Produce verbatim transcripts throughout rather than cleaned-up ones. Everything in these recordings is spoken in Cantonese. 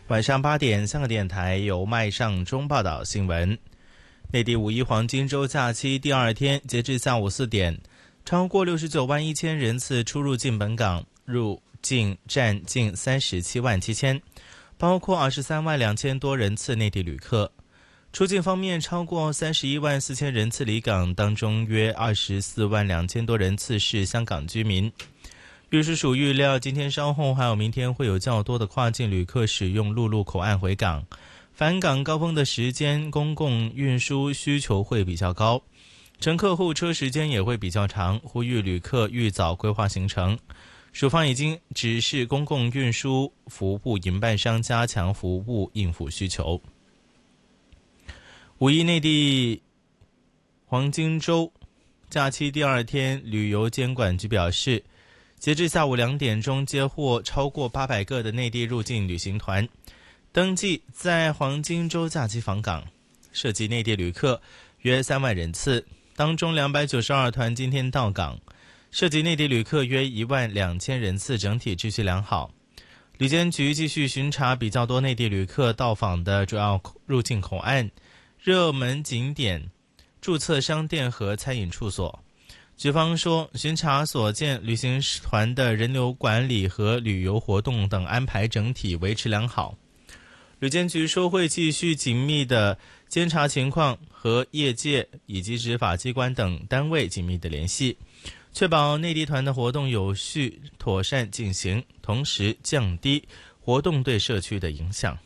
晚上八点，香港电台由麦尚中报道新闻。内地五一黄金周假期第二天，截至下午四点，超过六十九万一千人次出入境本港，入境占近三十七万七千，包括二十三万两千多人次内地旅客。出境方面，超过三十一万四千人次离港，当中约二十四万两千多人次是香港居民。运输署预料，今天稍后还有明天会有较多的跨境旅客使用陆路口岸回港，返港高峰的时间，公共运输需求会比较高，乘客候车时间也会比较长，呼吁旅客预早规划行程。署方已经指示公共运输服务营办商加强服务应付需求。五一内地黄金周假期第二天，旅游监管局表示，截至下午两点钟，接获超过八百个的内地入境旅行团登记在黄金周假期访港，涉及内地旅客约三万人次，当中两百九十二团今天到港，涉及内地旅客约一万两千人次，整体秩序良好。旅监局继续巡查比较多内地旅客到访的主要入境口岸、热门景点、注册商店和餐饮处所。局方说，巡查所见，旅行团的人流管理和旅游活动等安排整体维持良好。旅监局说，会继续紧密的监察情况，和业界以及执法机关等单位紧密的联系，确保内地团的活动有序妥善进行，同时降低活动对社区的影响。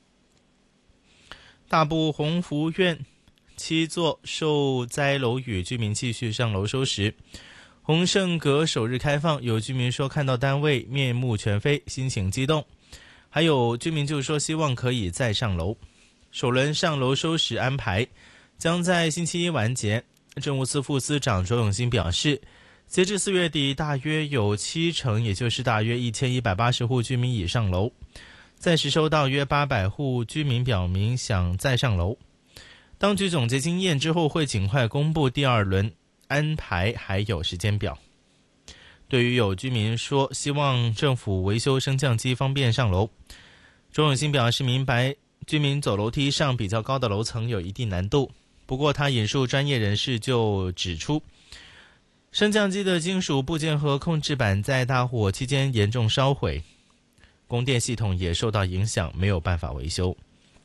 大埔鸿福苑七座受灾楼宇居民继续上楼收拾。鸿盛阁首日开放，有居民说看到单位面目全非，心情激动。还有居民就说希望可以再上楼。首轮上楼收拾安排将在星期一完结。政务司副司长卓永新表示，截至四月底，大约有七成，也就是大约一千一百八十户居民已上楼。暂时收到约八百户居民表明想再上楼。当局总结经验之后，会尽快公布第二轮安排还有时间表。对于有居民说希望政府维修升降机方便上楼，周永新表示明白居民走楼梯上比较高的楼层有一定难度，不过他引述专业人士就指出，升降机的金属部件和控制板在大火期间严重烧毁，供电系统也受到影响，没有办法维修。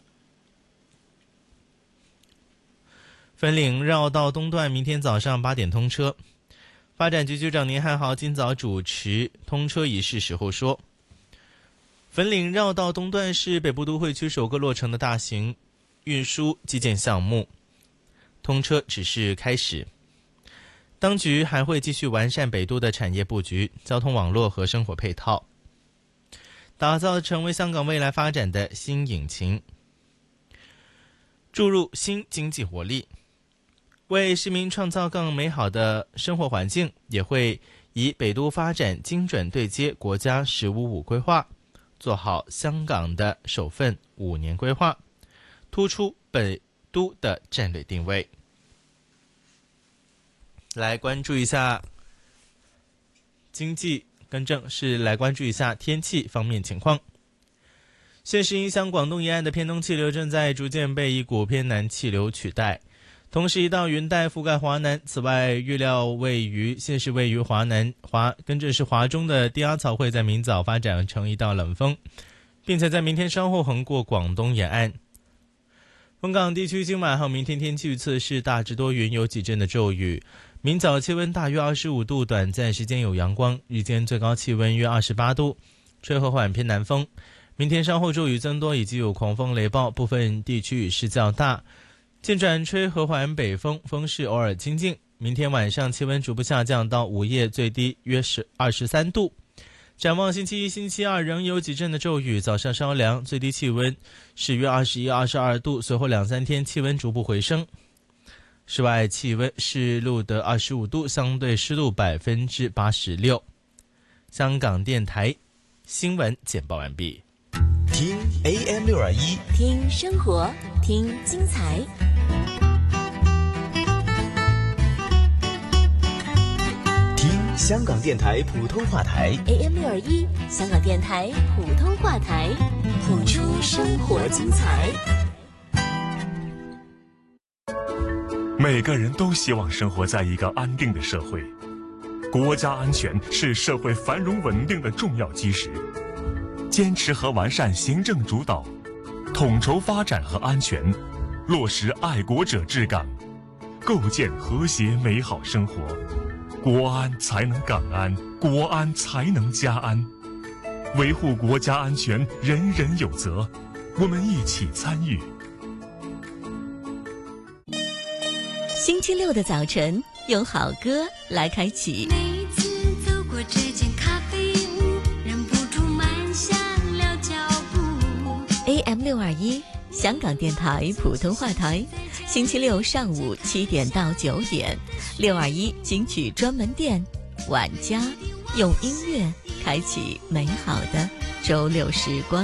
粉岭绕道东段明天早上八点通车。发展局局长宁汉豪今早主持通车仪式时候说，粉岭绕道东段是北部都会区首个落成的大型运输基建项目，通车只是开始。当局还会继续完善北都的产业布局、交通网络和生活配套，打造成为香港未来发展的新引擎，注入新经济活力。为市民创造更美好的生活环境，也会以北都发展精准对接国家十五五规划，做好香港的首份五年规划，突出北都的战略定位。来关注一下经济更正，是来关注一下天气方面情况。现时影响广东沿岸的偏东气流正在逐渐被一股偏南气流取代，同时一道云带覆盖华南。此外，预料位于现时位于华南华跟着是华中的低压槽会在明早发展成一道冷锋，并且在明天稍后横过广东沿岸。本港地区今晚和明天天气预测是大致多云，有几阵的骤雨。明早气温大约二十五度，短暂时间有阳光，日间最高气温约二十八度，吹和缓偏南风。明天稍后骤雨增多，以及有狂风雷暴，部分地区雨势较大。渐转吹和缓北风，风势偶尔清劲。明天晚上气温逐步下降到午夜最低约是二十三度。展望星期一、星期二仍有几阵的骤雨，早上稍凉，最低气温是约二十一、二十二度。随后两三天气温逐步回升。室外气温是录得二十五度，相对湿度百分之八十六。香港电台新闻简报完毕。 听 A M 六二一， 听生活，听精彩。 听香港电台普通话台 A M 六二一，香港电台普通话台。 谱出生活精彩。 每个人都希望生活在一个安定的社会，国家安全是社会繁荣稳定的重要基石。坚持和完善行政主导，统筹发展和安全，落实爱国者治港，构建和谐美好生活，国安才能港安，国安才能家安。维护国家安全，人人有责，我们一起参与。 星期六的早晨，用好歌来开启。 每次走过这间咖啡屋，忍不住慢下了脚步。 A M 六二一，香港电台普通话台，星期六上午七点到九点，六二一金曲专门店，晚家用音乐开启美好的周六时光。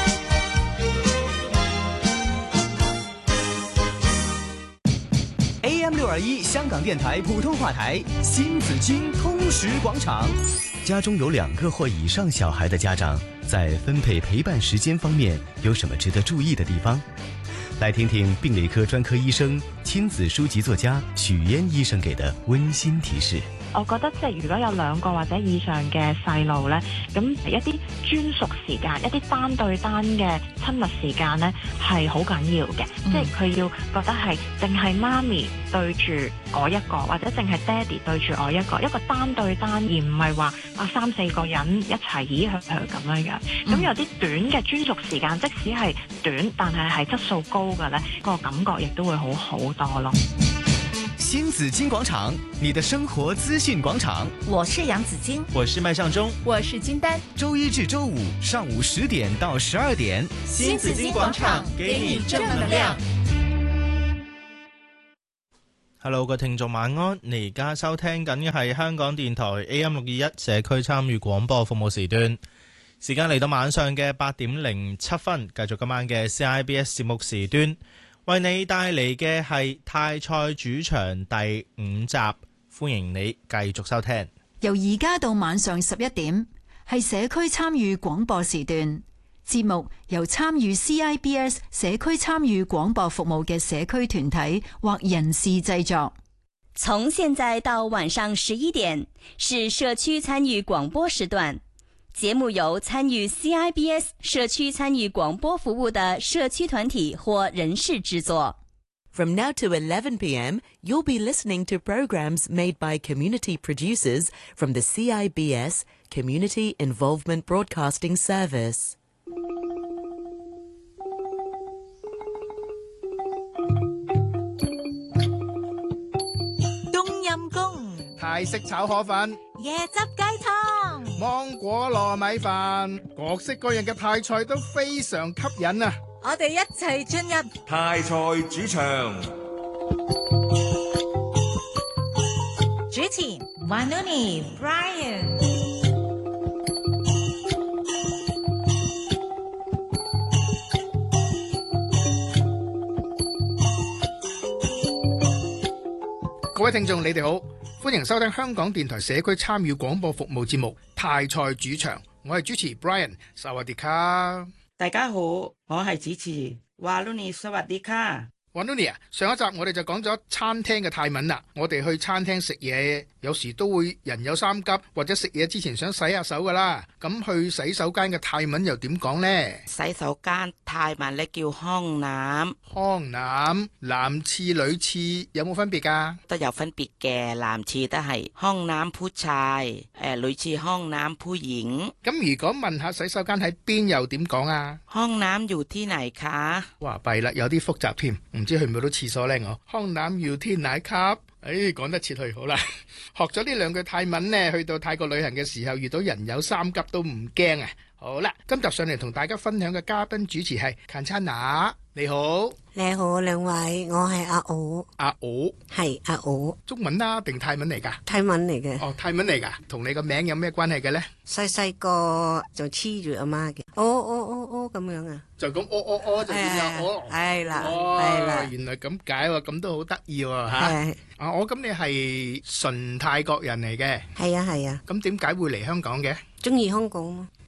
A M 六二一香港电台普通话台，新紫荆通识广场。家中有两个或以上小孩的家长，在分配陪伴时间方面有什么值得注意的地方？来听听病理科专科医生、亲子书籍作家许嫣医生给的温馨提示。 我覺得即係如果有兩個或者以上嘅細路呢，咁一啲專屬時間，一啲單對單嘅親密時間呢係好緊要嘅。嗯、即係佢要覺得係淨係媽咪對住我一個，或者淨係爹哋對住我一個，一個單對單，而唔係話啊三四個人一齊咦去去咁樣樣。咁、嗯、有啲短嘅專屬時間，即使係短，但係係質素高嘅呢，個感覺亦都會好好多咯。 新紫荊廣場，你的生活資訊廣場。 我是楊子矜， 我是麥尚中， 我是金丹。 周一至周五上午十點到十二點， 新紫荊廣場給你正能量。Hello， 各位聽眾晚安，你而家收聽緊嘅係香港電台 A M 六二一社區參與廣播服務時段，時間嚟到晚上嘅八點零七分，繼續今晚嘅 C I B S 節目時段。為你帶嚟嘅係泰菜主場第五集，歡迎你繼續收聽。 由而家到晚上十一點，係社區參與廣播時段。節目由參與 C I B S 社區參與廣播服務嘅社區團體或人士製作。 從現在到晚上十一點，是社區參與廣播時段。節目由參與 C I B S 社區參與廣播服務的社區團體或人士製作。 From now to eleven p m, you'll be listening to programs made by community producers from the C I B S Community Involvement Broadcasting Service. 冬陰功、 泰式炒河粉、 椰汁雞湯、 芒果糯米飯，各式各樣嘅泰菜都非常吸引啊！ 我哋一齊進入泰菜主場。 主持 Vanuni Brian。 各位聽眾，你哋好，歡迎收聽香港電台社區參與廣播服務節目《泰菜主場》，我係主持 Brian， 薩瓦迪卡。 大家好，我係主持瓦魯尼，薩瓦迪卡。 瓦魯尼啊，上一集我哋就講咗餐廳嘅泰文啦。我哋去餐廳食嘢，有時都會人有三急，或者食嘢之前想洗下手噶啦。咁去洗手間嘅泰文又點講呢？ 洗手間泰文咧叫康腩。 康腩，男廁女廁有冇分別噶？ 都有分別嘅，男廁都係康腩ผู้ชาย，誒女廁康腩ผู้หญิง。 咁如果問下洗手間喺邊又點講啊？ 康腩อยู่ที่ไหนคะ？ 哇，弊啦，有啲複雜添，唔知去唔去到廁所呢？我康腩要天奶卡。誒，講得切去好啦，學咗呢兩句泰文呢，去到泰國旅行嘅時候遇到人有三急都唔驚啊！好啦，今集上嚟同大家分享嘅嘉賓主持係 Kancana， 你好。 你好，兩位，我係阿奧。 阿奧係阿奧。 中文啦定泰文嚟㗎？ 泰文嚟嘅。哦， 泰文嚟㗎，同你個名有咩關係嘅呢？ 細細個就黐住阿媽嘅，哦哦哦哦咁樣啊。 就咁哦哦哦就變咗哦。 係啦， 係啦，原來咁解喎，咁都好得意喎嚇。係。啊，我咁你係純泰國人嚟嘅。 係啊係啊。 咁點解會嚟香港嘅？ 中意香港嘛。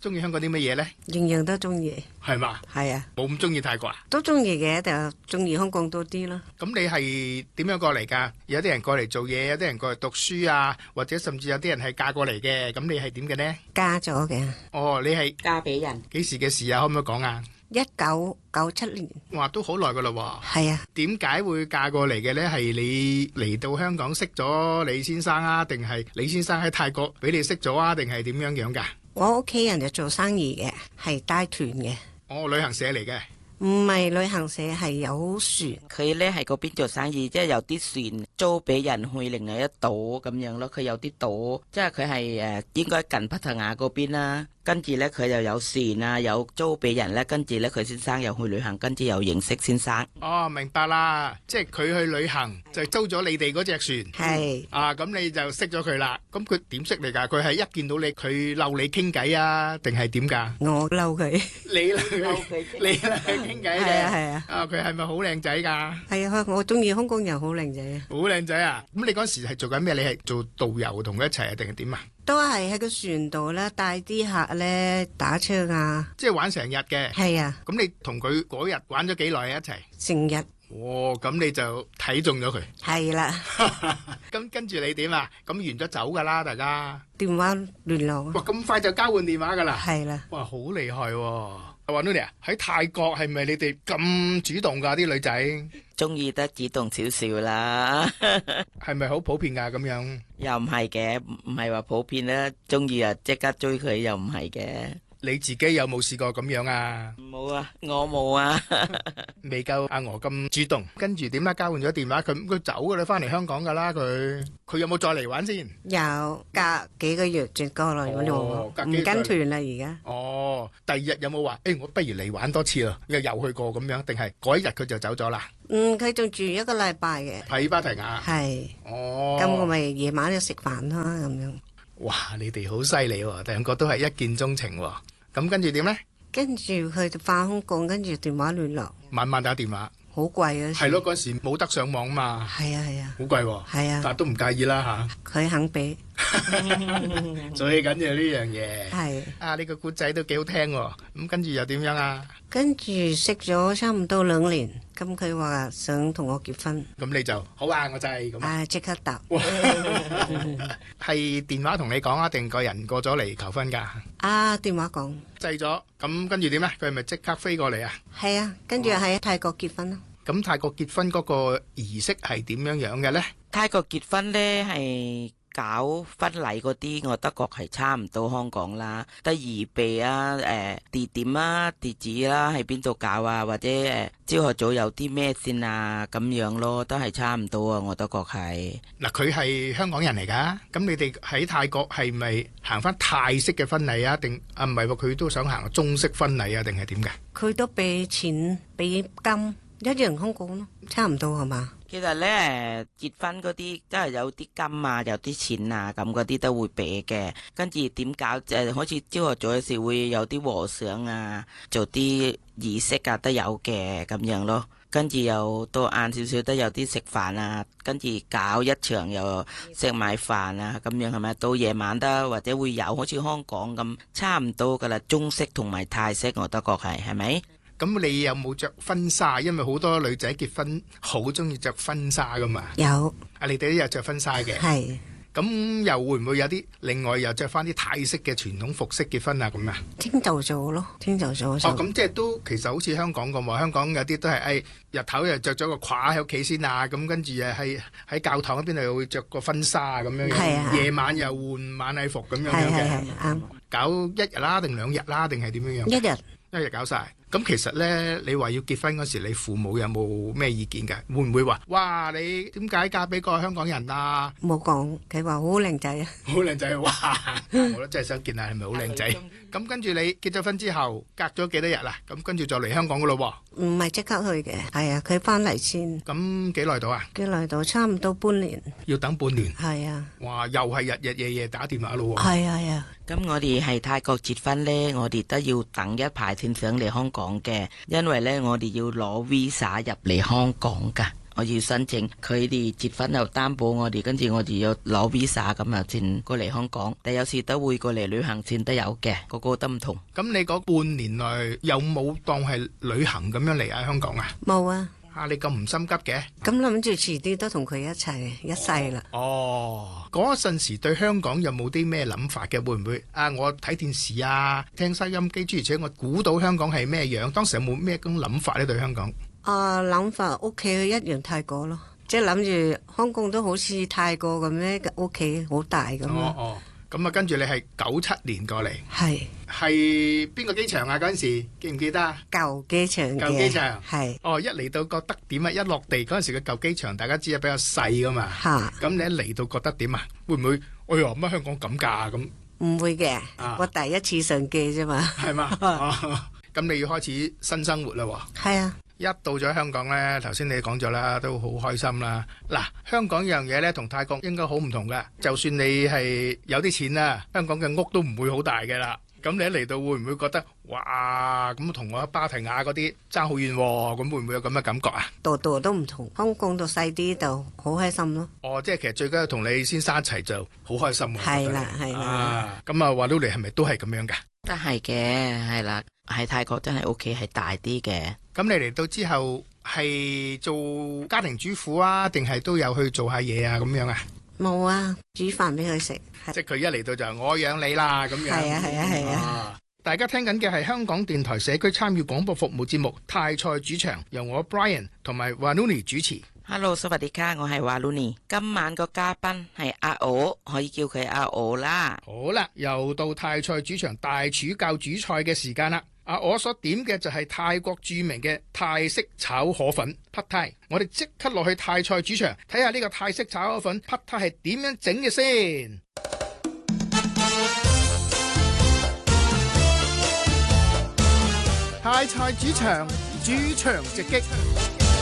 中意香港啲乜嘢咧？ 樣樣都中意。 係嘛？ 係啊。 冇咁中意泰國啊？ 都中意嘅，就中意香港多啲咯。 咁你係點樣過嚟㗎？有啲人過嚟做嘢，有啲人過嚟讀書啊，或者甚至有啲人係嫁過嚟嘅。咁你係點嘅呢？ 嫁咗嘅。 哦，你係嫁俾人。 幾時嘅事啊？可唔可以講啊？ 一九九七年。 哇，都好耐㗎啦喎。 係啊。 點解會嫁過嚟嘅呢？係你嚟到香港識咗李先生啊，定係李先生喺泰國俾你識咗啊，定係點樣樣㗎？ 我屋企人就做生意嘅，係帶團嘅。 哦，旅行社嚟嘅。 唔係旅行社，係有船。 佢呢係嗰邊做生意，即係有啲船租俾人去另外一島咁樣咯。佢有啲島，即係佢係誒應該近葡萄牙嗰邊啦。跟住呢，佢又有船啊，有租俾人呢。跟住呢，佢先生又去旅行，跟住又認識先生。 哦，明白啦，即係佢去旅行就租咗你哋嗰隻船。 係啊，咁你就識咗佢啦。咁佢點識你㗎？佢係一見到你，佢嬲你傾偈啊，定係點㗎？ 我嬲佢。 你嬲佢？你嬲佢傾偈嘅？ 係啊係啊。 啊，佢係咪好靚仔㗎？ 係啊，我中意香港人好靚仔啊。 好靚仔啊！咁你嗰時係做緊咩？你係做導遊同佢一齊啊，定係點啊？ 都係喺個船度咧，帶啲客咧打槍啊！ 即係玩成日嘅。 係啊。 咁你同佢嗰日玩咗幾耐啊？一齊？ 成日。 哦，咁你就睇中咗佢。 係啦。 咁跟住你點啊？咁完咗走㗎啦，大家。 電話聯絡。 哇！咁快就交換電話㗎啦。 係啦。 哇！好厲害喎！阿 Nuni 啊，喺泰國係咪你哋咁主動㗎啲女仔？ 中意得主動少少啦。 係咪好普遍㗎咁樣？ 又唔係嘅，唔係話普遍啦。中意啊，即刻追佢又唔係嘅。 你自己有冇試過咁樣啊？ 冇啊，我冇啊。 未夠阿娥咁主動。跟住點咧？交換咗電話，佢佢走㗎啦，翻嚟香港㗎啦。佢佢有冇再嚟玩先？ 有，隔幾個月轉過嚟嗰度，唔跟團啦而家。 哦，第二日有冇話？誒，我不如嚟玩多次啦，又又去過咁樣，定係嗰一日佢就走咗啦？ 嗯，佢仲住一個禮拜嘅。 喺芭提雅。 係。 哦。 咁我咪夜晚就食飯啦，咁樣。 哇！你哋好犀利喎，兩個都係一見鐘情喎。咁跟住點呢？ 跟住佢就返香港，跟住電話聯絡。 晚晚打電話。 好貴啊！ 係咯，嗰時冇得上網嘛。 係啊係啊。 好貴喎。 係啊。 但都唔介意啦嚇。佢肯俾。 最緊要呢樣嘢。 係。啊， 呢個故仔都幾好聽喎。咁跟住又點樣啊？ 跟住識咗差唔多兩年，咁佢話想同我結婚。 咁你就好啊，我就係咁。 啊，即刻答。 係電話同你講啊，定個人過咗嚟求婚㗎？ 啊，電話講。 制咗，咁跟住點咧？佢係咪即刻飛過嚟啊？ 係啊，跟住喺泰國結婚咯。 咁泰國結婚嗰個儀式係點樣樣嘅咧？ 泰國結婚咧係搞婚禮嗰啲，我德國係差唔多香港啦，得預備啊，誒地點啊、地址啦，喺邊度搞啊，或者誒朝頭早有啲咩先啊，咁樣咯，都係差唔多啊，我德國係。 嗱，佢係香港人嚟㗎，咁你哋喺泰國係咪行翻泰式嘅婚禮啊？定啊唔係喎，佢都想行中式婚禮啊？定係點嘅？ 佢都俾錢俾金，一樣香港咯，差唔多係嘛？ 其實咧，結婚嗰啲都係有啲金啊，有啲錢啊，咁嗰啲都會俾嘅。跟住點搞？誒，好似朝頭早嘅時會有啲和尚啊，做啲儀式啊，都有嘅咁樣咯。跟住又到晏少少都有啲食飯啊，跟住搞一場又食埋飯啊，咁樣係咪？到夜晚得或者會有，好似香港咁差唔多噶啦，中式同埋泰式，我德國係係咪？ 咁你有冇着婚紗？因為好多女仔結婚好中意着婚紗噶嘛。 有。 啊，你哋都有着婚紗嘅。 係。 咁又會唔會有啲另外又着翻啲泰式嘅傳統服飾結婚啊？咁啊？ 聽就做咯，聽就做。 哦，咁即係都其實好似香港咁喎。香港有啲都係誒、哎、日頭又着咗個褂喺屋企先啊，咁跟住誒喺喺教堂嗰邊又會着個婚紗啊咁樣樣。係啊。夜晚又換晚禮服咁樣樣嘅。係係係啱。搞一日啦，定兩日啦，定係點樣樣？ 一日。 一日搞晒。咁其實呢，你話要結婚嗰時，你父母有冇咩意見㗎？會唔會話，哇，你點解嫁俾個香港人啊？ 冇講，佢話好靚仔啊！ 好靚仔，哇！我都真係想見下係咪好靚仔。咁跟住你結咗婚之後，隔咗幾多日啦？咁跟住就嚟香港噶咯喎？ 唔係即刻去嘅，係啊，佢翻嚟先。 咁幾耐到啊？ 幾耐到？差唔多半年。 要等半年。 係啊。 哇！又係日日夜夜打電話咯喎。 係啊係啊。 咁我哋係泰國結婚呢，我哋都要等一排先上嚟香港嘅，因為呢，我哋要攞 visa 入嚟香港噶。 我要申請，佢哋結婚又擔保我哋，跟住我哋要攞 visa 咁啊先過嚟香港。但有時都會過嚟旅行先都有嘅，個個都唔同。 咁你嗰半年內有冇當係旅行咁樣嚟啊香港啊？ 冇啊。 啊！你咁唔心急嘅？ 咁諗住遲啲都同佢一齊一世啦。 哦，嗰陣時對香港有冇啲咩諗法嘅？會唔會啊？我睇電視啊，聽收音機，諸如此類，我估到香港係咩樣？當時有冇咩咁諗法呢？對香港啊，諗法屋企一樣泰國咯，即係諗住香港都好似泰國咁樣，屋企好大咁。 哦哦。咁啊，跟住你係九七年過嚟， 係係邊個機場啊？嗰陣時記唔記得啊？ 舊機場嘅， 舊機場係。 哦，一嚟到覺得點啊？一落地嗰陣時嘅舊機場，大家知係比較細噶嘛。嚇！咁你一嚟到覺得點啊？會唔會？哎呀，乜香港咁㗎？咁唔會嘅， 啊、 我第一次上機啫嘛。 係嘛？哦，咁你要開始新生活啦喎。 係啊。 一到咗香港呢，頭先你講咗啦，都好開心啦。嗱，香港樣嘢呢，同泰國應該好唔同噶。就算你係有啲錢啦，香港嘅屋都唔會好大嘅啦。咁你一嚟到會唔會覺得哇，咁同我芭提雅嗰啲爭好遠喎？咁會唔會有咁嘅感覺啊？ 度度都唔同，香港度細啲就好開心咯。 哦，即係其實最緊要同你先生一齊就好開心喎。 係啦，係啦。 咁啊，話到你係咪都係咁樣噶？ 都係嘅，係啦。喺泰國真係屋企係大啲嘅。 咁你嚟到之後係做家庭主婦啊，定係都有去做下嘢啊咁樣啊？ 冇啊，煮飯俾佢食。 即係佢一嚟到就我養你啦咁樣。 係啊係啊係啊！ 啊大家聽緊嘅係香港電台社區參與廣播服務節目《泰菜主場》，由我 Brian 同埋 Wanuni 主持。 Hello， สวัสดีค่ะ，我係 Wanuni。今晚個嘉賓係阿我，可以叫佢阿我啦。 好啦，又到泰菜主場大廚教煮菜嘅時間啦。啊！我所點嘅就係泰國著名嘅泰式炒河粉 Pad Thai。我哋即刻落去泰菜主場睇下呢個泰式炒河粉 Pad Thai 係點樣整嘅先。泰菜主場，主場直擊。